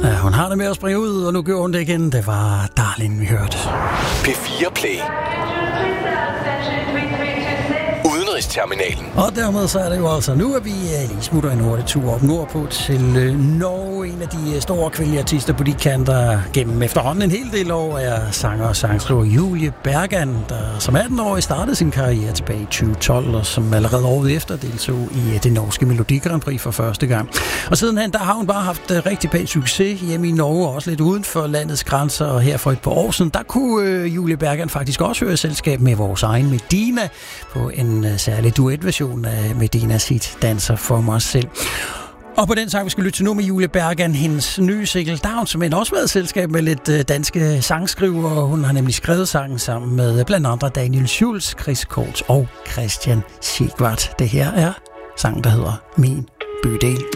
Ja, hun har det med at springe ud, og nu gør hun det igen. Det var Darling, vi hørte. P4 Play. Udenrigsterminalen. Og dermed så er det jo altså nu, at vi lige smutter en hurtig tur op nordpå til Norge. En af de store kvindelige artister på de kanter gennem efterhånden en hel del år er sanger og sangskriver Julie Bergan, der som 18-årig startede sin karriere tilbage i 2012, og som allerede året efter deltog i det norske Melodi Grand Prix for første gang. Og sidenhen, der har hun bare haft rigtig pæn succes hjemme i Norge, og også lidt uden for landets grænser. Og her for et par år siden, der kunne Julie Bergan faktisk også høre selskab med vores egen Medina på en særlig duetversion af Medinas hit Danser for mig selv. Og på den sang, vi skal lytte til nu med Julie Bergan, hendes nye single Down, som også været selskab med lidt danske sangskrivere. Hun har nemlig skrevet sangen sammen med blandt andre Daniel Schulz, Chris Korts og Christian Sigvart. Det her er sangen, der hedder Min Bydel.